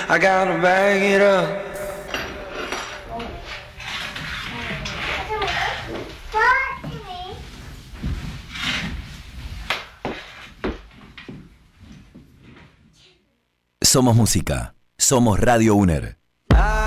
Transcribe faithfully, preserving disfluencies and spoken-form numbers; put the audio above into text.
I gotta bag it up. Somos música. Somos Radio UNER.